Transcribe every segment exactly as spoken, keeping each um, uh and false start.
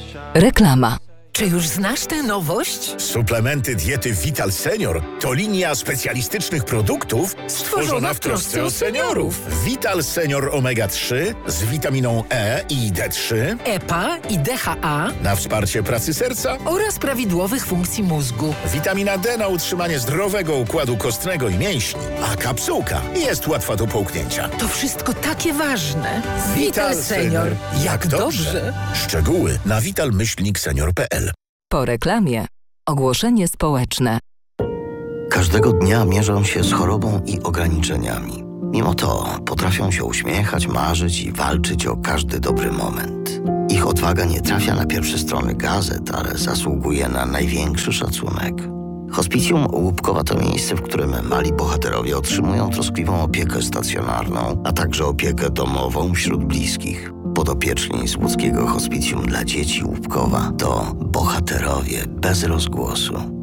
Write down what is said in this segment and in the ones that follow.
Reklama. Czy już znasz tę nowość? Suplementy diety Vital Senior to linia specjalistycznych produktów stworzona w trosce o seniorów. Vital Senior omega trzy z witaminą E i D trzy, E P A i D H A na wsparcie pracy serca oraz prawidłowych funkcji mózgu. Witamina D na utrzymanie zdrowego układu kostnego i mięśni, a kapsułka jest łatwa do połknięcia. To wszystko takie ważne. Vital Senior. Jak dobrze. Szczegóły na vital myślnik senior kropka p l. Po reklamie. Ogłoszenie społeczne. Każdego dnia mierzą się z chorobą i ograniczeniami. Mimo to potrafią się uśmiechać, marzyć i walczyć o każdy dobry moment. Ich odwaga nie trafia na pierwsze strony gazet, ale zasługuje na największy szacunek. Hospicjum Łupkowa to miejsce, w którym mali bohaterowie otrzymują troskliwą opiekę stacjonarną, a także opiekę domową wśród bliskich. Podopieczni z łódzkiego hospicjum dla dzieci Łupkowa to bohaterowie bez rozgłosu.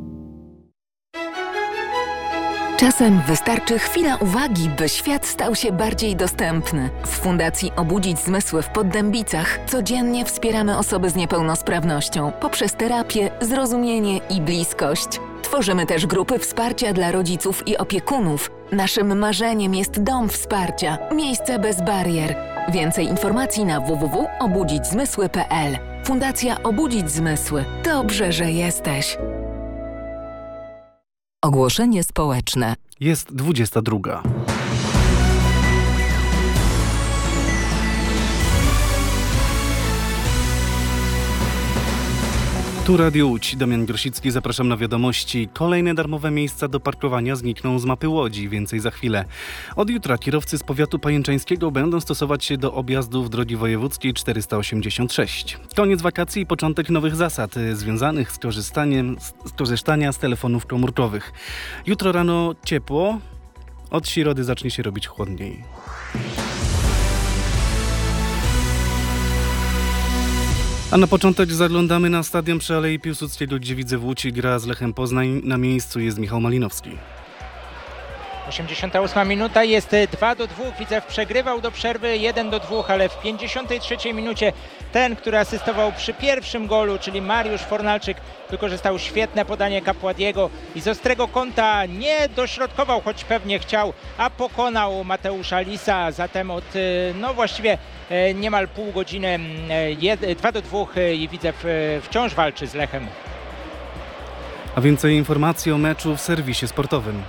Czasem wystarczy chwila uwagi, by świat stał się bardziej dostępny. W Fundacji Obudzić Zmysły w Poddębicach codziennie wspieramy osoby z niepełnosprawnością poprzez terapię, zrozumienie i bliskość. Tworzymy też grupy wsparcia dla rodziców i opiekunów. Naszym marzeniem jest dom wsparcia, miejsce bez barier. Więcej informacji na w w w kropka obudzić zmysły kropka p l. Fundacja Obudzić Zmysły. Dobrze, że jesteś. Ogłoszenie społeczne. Jest dwudziesta druga. Tu Radio Łódź, Damian Grosicki, zapraszam na wiadomości. Kolejne darmowe miejsca do parkowania znikną z mapy Łodzi, więcej za chwilę. Od jutra kierowcy z powiatu pajęczańskiego będą stosować się do objazdów drogi wojewódzkiej czterysta osiemdziesiąt sześć. Koniec wakacji i początek nowych zasad związanych z korzystaniem z korzystania z telefonów komórkowych. Jutro rano ciepło, od środy zacznie się robić chłodniej. A na początek zaglądamy na stadion przy Alei Piłsudskiego, gdzie widzę w Łódź gra z Lechem Poznań. Na miejscu jest Michał Malinowski. osiemdziesiąta ósma minuta, jest dwa do dwóch, Widzew przegrywał do przerwy jeden do dwóch, ale w pięćdziesiątej trzeciej minucie ten, który asystował przy pierwszym golu, czyli Mariusz Fornalczyk, wykorzystał świetne podanie Kapładiego i z ostrego kąta nie dośrodkował, choć pewnie chciał, a pokonał Mateusza Lisa. Zatem od no właściwie niemal pół godziny dwa do dwóch i Widzew wciąż walczy z Lechem. A więcej informacji o meczu w serwisie sportowym.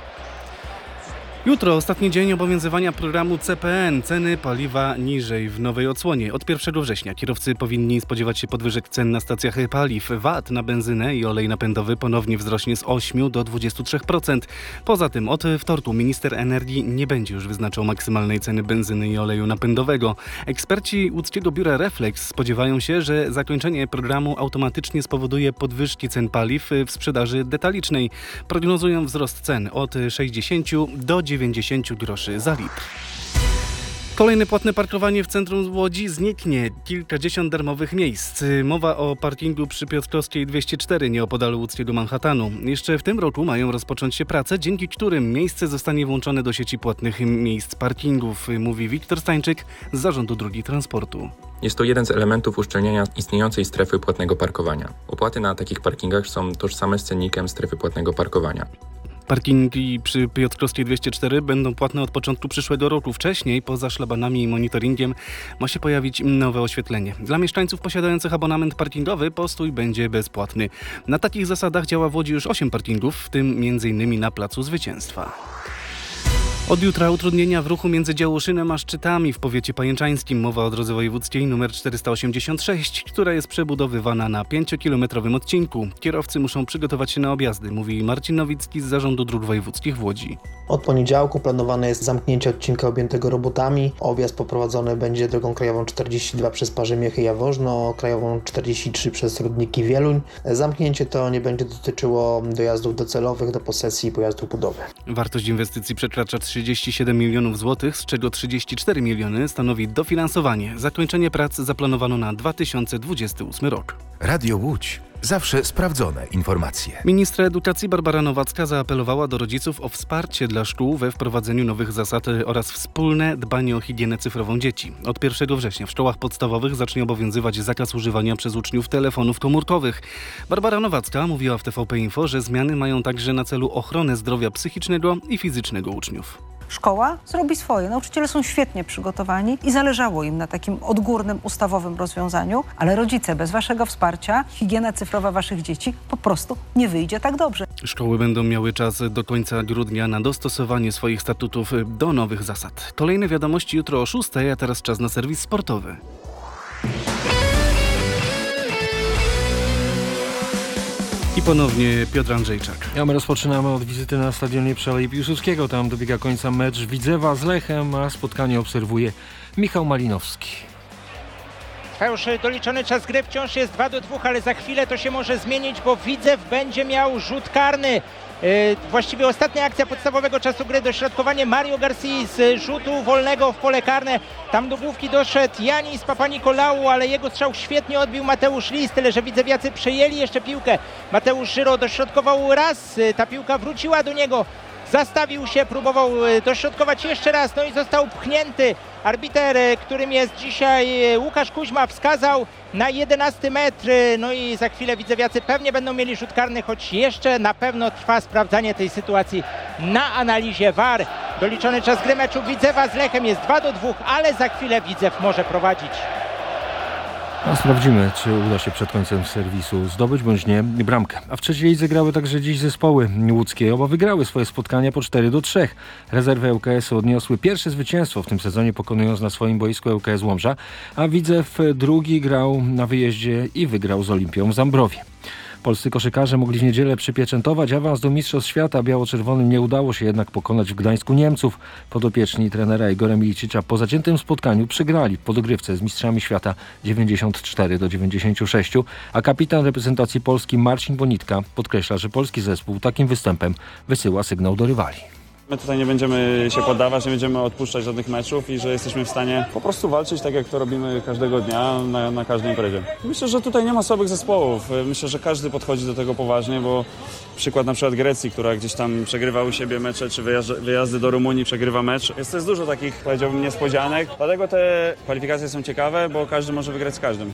Jutro ostatni dzień obowiązywania programu C P N. Ceny paliwa niżej w nowej odsłonie. Od pierwszego września kierowcy powinni spodziewać się podwyżek cen na stacjach paliw. V A T na benzynę i olej napędowy ponownie wzrośnie z ośmiu do dwudziestu trzech procent. Poza tym od wtorku minister energii nie będzie już wyznaczał maksymalnej ceny benzyny i oleju napędowego. Eksperci łódzkiego biura Reflex spodziewają się, że zakończenie programu automatycznie spowoduje podwyżki cen paliw w sprzedaży detalicznej. Prognozują wzrost cen od sześćdziesięciu do dziewięćdziesięciu groszy za litr. Kolejne płatne parkowanie w centrum Łodzi zniknie. Kilkadziesiąt darmowych miejsc. Mowa o parkingu przy Piotrkowskiej dwieście cztery nieopodal łódzkiego Manhattanu. Jeszcze w tym roku mają rozpocząć się prace, dzięki którym miejsce zostanie włączone do sieci płatnych miejsc parkingów, mówi Wiktor Stańczyk z Zarządu Dróg Transportu. Jest to jeden z elementów uszczelniania istniejącej strefy płatnego parkowania. Opłaty na takich parkingach są tożsame z cennikiem strefy płatnego parkowania. Parkingi przy Piotrkowskiej dwieście cztery będą płatne od początku przyszłego roku. Wcześniej, poza szlabanami i monitoringiem, ma się pojawić nowe oświetlenie. Dla mieszkańców posiadających abonament parkingowy postój będzie bezpłatny. Na takich zasadach działa w Łodzi już osiem parkingów, w tym między innymi na Placu Zwycięstwa. Od jutra utrudnienia w ruchu między Działoszynem a Szczytami w powiecie pajęczańskim. Mowa o drodze wojewódzkiej nr czterysta osiemdziesiąt sześć, która jest przebudowywana na pięciokilometrowym odcinku. Kierowcy muszą przygotować się na objazdy, mówi Marcin Nowicki z Zarządu Dróg Wojewódzkich w Łodzi. Od poniedziałku planowane jest zamknięcie odcinka objętego robotami. Objazd poprowadzony będzie drogą krajową czterdzieści dwa przez Parzymiechy i Jaworzno, krajową czterdzieści trzy przez Rudniki Wieluń. Zamknięcie to nie będzie dotyczyło dojazdów docelowych do posesji i pojazdów budowy. Wartość inwestycji przekracza trzydzieści siedem milionów złotych, z czego trzydzieści cztery miliony stanowi dofinansowanie. Zakończenie prac zaplanowano na dwa tysiące dwudziesty ósmy rok. Radio Łódź. Zawsze sprawdzone informacje. Ministra edukacji Barbara Nowacka zaapelowała do rodziców o wsparcie dla szkół we wprowadzeniu nowych zasad oraz wspólne dbanie o higienę cyfrową dzieci. Od pierwszego września w szkołach podstawowych zacznie obowiązywać zakaz używania przez uczniów telefonów komórkowych. Barbara Nowacka mówiła w T V P Info, że zmiany mają także na celu ochronę zdrowia psychicznego i fizycznego uczniów. Szkoła zrobi swoje. Nauczyciele są świetnie przygotowani i zależało im na takim odgórnym, ustawowym rozwiązaniu, ale rodzice, bez waszego wsparcia higiena cyfrowa waszych dzieci po prostu nie wyjdzie tak dobrze. Szkoły będą miały czas do końca grudnia na dostosowanie swoich statutów do nowych zasad. Kolejne wiadomości jutro o szóstej, a teraz czas na serwis sportowy. I ponownie Piotr Andrzejczak. A my rozpoczynamy od wizyty na stadionie przy Alei Piłsudskiego. Tam dobiega końca mecz Widzewa z Lechem, a spotkanie obserwuje Michał Malinowski. Trwa już doliczony czas gry, wciąż jest dwa do dwóch, ale za chwilę to się może zmienić, bo Widzew będzie miał rzut karny. Yy, właściwie ostatnia akcja podstawowego czasu gry, dośrodkowanie Mario Garcia z rzutu wolnego w pole karne. Tam do główki doszedł Janis Papanikolaou, ale jego strzał świetnie odbił Mateusz Lis, tyle że widzewiacy przejęli jeszcze piłkę. Mateusz Żyro dośrodkował raz, ta piłka wróciła do niego. Zastawił się, próbował dośrodkować jeszcze raz, no i został pchnięty. Arbiter, którym jest dzisiaj Łukasz Kuźma, wskazał na jedenasty metr. No i za chwilę widzewiacy pewnie będą mieli rzut karny, choć jeszcze na pewno trwa sprawdzanie tej sytuacji na analizie V A R. Doliczony czas gry meczu Widzewa z Lechem jest dwa do dwóch, ale za chwilę Widzew może prowadzić. A sprawdzimy, czy uda się przed końcem serwisu zdobyć bądź nie bramkę. A w trzeciej lidze grały także dziś zespoły łódzkie. Oba wygrały swoje spotkania po cztery do trzech. Rezerwy L K S-u odniosły pierwsze zwycięstwo w tym sezonie, pokonując na swoim boisku L K S Łomża, a Widzew drugi grał na wyjeździe i wygrał z Olimpią w Zambrowie. Polscy koszykarze mogli w niedzielę przypieczętować awans do Mistrzostw Świata. Biało-czerwonym nie udało się jednak pokonać w Gdańsku Niemców. Podopieczni trenera Igora Milicicza po zaciętym spotkaniu przegrali po dogrywce z Mistrzami Świata dziewięćdziesiąt cztery do dziewięćdziesięciu sześciu, a kapitan reprezentacji Polski Marcin Bonitka podkreśla, że polski zespół takim występem wysyła sygnał do rywali. My tutaj nie będziemy się poddawać, nie będziemy odpuszczać żadnych meczów i że jesteśmy w stanie po prostu walczyć tak, jak to robimy każdego dnia na, na każdej imprezie. Myślę, że tutaj nie ma słabych zespołów. Myślę, że każdy podchodzi do tego poważnie, bo przykład na przykład Grecji, która gdzieś tam przegrywa u siebie mecze, czy wyjazdy, wyjazdy do Rumunii przegrywa mecz. Jest też dużo takich, powiedziałbym, niespodzianek. Dlatego te kwalifikacje są ciekawe, bo każdy może wygrać z każdym.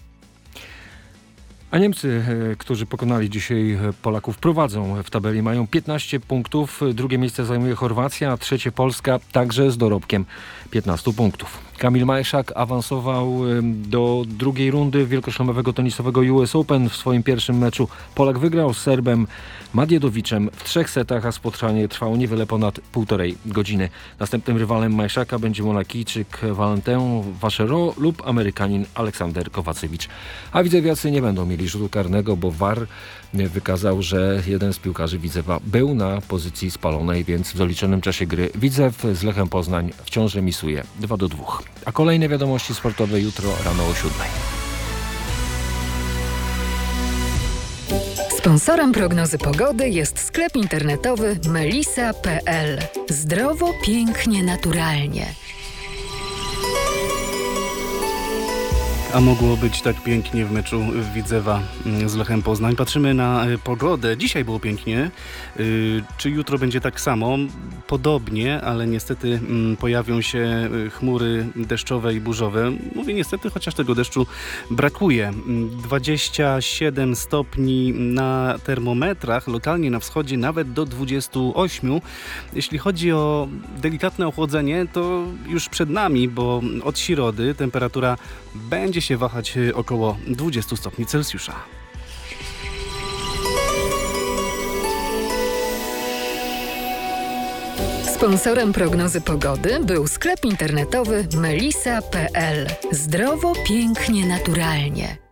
A Niemcy, którzy pokonali dzisiaj Polaków, prowadzą w tabeli, mają piętnaście punktów. Drugie miejsce zajmuje Chorwacja, a trzecie Polska, także z dorobkiem piętnastu punktów. Kamil Majszak awansował do drugiej rundy wielkoszlemowego tenisowego U S Open. W swoim pierwszym meczu Polak wygrał z Serbem Madjedowiczem w trzech setach, a spotkanie trwało niewiele ponad półtorej godziny. Następnym rywalem Majszaka będzie Monakijczyk Valentin Vachereau lub Amerykanin Aleksander Kowacewicz. A widzewiacy nie będą mieli rzutu karnego, bo V A R wykazał, że jeden z piłkarzy Widzewa był na pozycji spalonej, więc w doliczonym czasie gry Widzew z Lechem Poznań wciąż remisuje dwa do dwóch. A kolejne wiadomości sportowe jutro rano o siódmej. Sponsorem prognozy pogody jest sklep internetowy melisa kropka p l. Zdrowo, pięknie, naturalnie. A mogło być tak pięknie w meczu Widzewa z Lechem Poznań. Patrzymy na pogodę. Dzisiaj było pięknie. Czy jutro będzie tak samo? Podobnie, ale niestety pojawią się chmury deszczowe i burzowe. Mówię niestety, chociaż tego deszczu brakuje. dwadzieścia siedem stopni na termometrach, lokalnie na wschodzie nawet do dwudziestu ośmiu. Jeśli chodzi o delikatne ochłodzenie, to już przed nami, bo od środy temperatura będzie się wahać około dwudziestu stopni Celsjusza. Sponsorem prognozy pogody był sklep internetowy melisa kropka p l. Zdrowo, pięknie, naturalnie.